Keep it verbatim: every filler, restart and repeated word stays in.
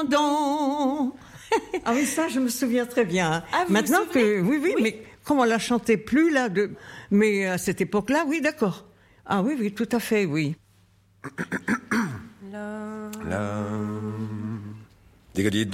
Non. Ah oui, ça, je me souviens très bien. Ah, vous Maintenant vous souvenez? que, oui, oui, Oui. mais comme on la chantait plus là, de, mais à cette époque-là, oui, d'accord. Ah oui, oui, tout à fait, oui. La... La... Diga-di